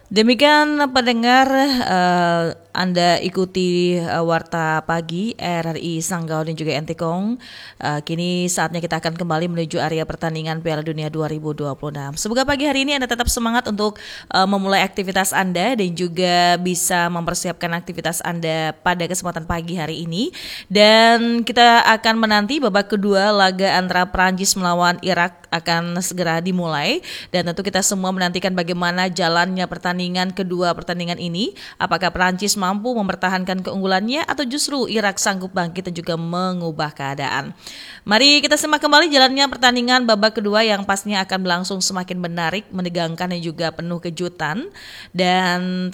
Demikian pendengar, Anda ikuti Warta Pagi RRI Sanggau dan juga Entikong. Kini saatnya kita akan kembali menuju area pertandingan Piala Dunia 2026. Semoga pagi hari ini Anda tetap semangat untuk memulai aktivitas Anda dan juga bisa mempersiapkan aktivitas Anda pada kesempatan pagi hari ini. Dan kita akan menanti babak kedua laga antara Prancis melawan Irak akan segera dimulai. Dan tentu kita semua menantikan bagaimana jalannya kedua pertandingan ini, apakah Prancis mampu mempertahankan keunggulannya atau justru Irak sanggup bangkit dan juga mengubah keadaan. Mari kita simak kembali jalannya pertandingan babak kedua yang pastinya akan berlangsung semakin menarik, menegangkan dan juga penuh kejutan. Dan